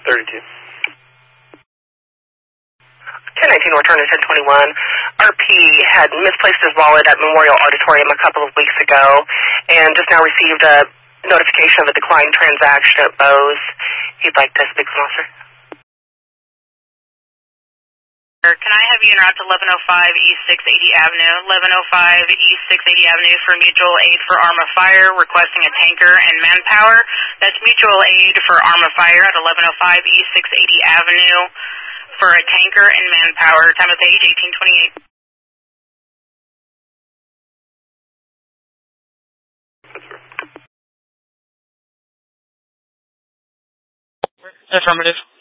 32. 1019 North Turner 1021. RP had misplaced his wallet at Memorial Auditorium a couple of weeks ago and just now received a notification of a declined transaction at Bose. He'd like to speak with an officer. Can I have you en route to 1105 East 680 Avenue? 1105 East 680 Avenue for mutual aid for Arma Fire, requesting a tanker and manpower. That's mutual aid for Arma Fire at 1105 East 680 Avenue for a tanker and manpower. Time of page 1828. Affirmative.